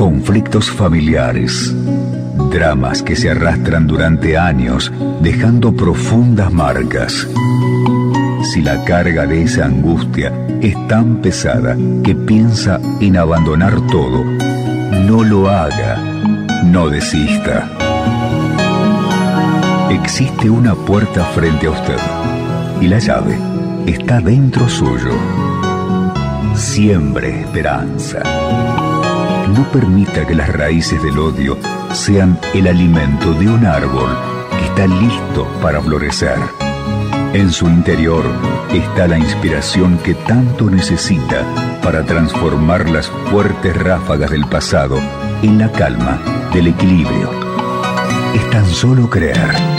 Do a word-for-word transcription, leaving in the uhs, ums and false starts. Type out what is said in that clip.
conflictos familiares, dramas que se arrastran durante años, dejando profundas marcas. Si la carga de esa angustia es tan pesada que piensa en abandonar todo, no lo haga, no desista. Existe una puerta frente a usted y la llave está dentro suyo. Siembre esperanza. No permita que las raíces del odio sean el alimento de un árbol que está listo para florecer. En su interior está la inspiración que tanto necesita para transformar las fuertes ráfagas del pasado en la calma del equilibrio. Es tan solo creer.